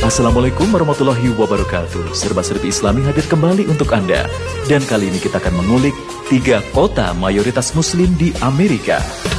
Assalamualaikum warahmatullahi wabarakatuh. Serba-serbi Islami hadir kembali untuk Anda. Dan kali ini kita akan mengulik 3 kota mayoritas Muslim di Amerika.